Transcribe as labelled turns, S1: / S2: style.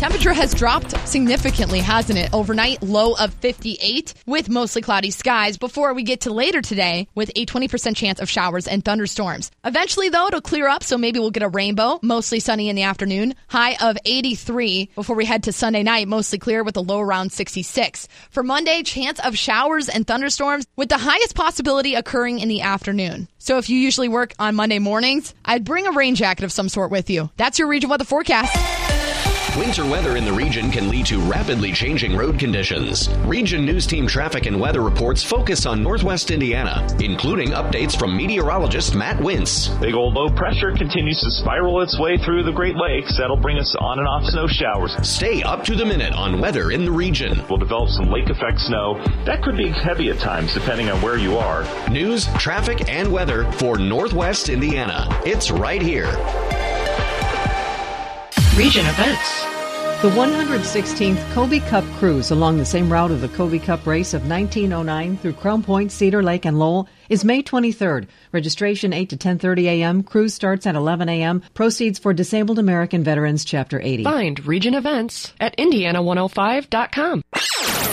S1: Temperature has dropped significantly, hasn't it? Overnight, low of 58 with mostly cloudy skies before we get to later today with a 20% chance of showers and thunderstorms. Eventually, though, it'll clear up, so maybe we'll get a rainbow. Mostly sunny in the afternoon. High of 83 before we head to Sunday night, mostly clear with a low around 66. For Monday, chance of showers and thunderstorms with the highest possibility occurring in the afternoon. So if you usually work on Monday mornings, I'd bring a rain jacket of some sort with you. That's your region weather forecast.
S2: Winter weather in the region can lead to rapidly changing road conditions. Region News Team traffic and weather reports focus on Northwest Indiana, including updates from meteorologist Matt Wintz.
S3: Big old low pressure continues to spiral its way through the Great Lakes. That'll bring us on and off snow showers.
S2: Stay up to the minute on weather in the region.
S3: We'll develop some lake effect snow. That could be heavy at times, depending on where you are.
S2: News, traffic, and weather for Northwest Indiana. It's right here.
S4: Region events.
S5: The 116th Kobe Cup Cruise along the same route of the Kobe Cup race of 1909 through Crown Point, Cedar Lake, and Lowell is May 23rd. Registration 8 to 10:30 a.m. Cruise starts at 11 a.m. Proceeds for Disabled American Veterans Chapter 80.
S4: Find region events at Indiana105.com.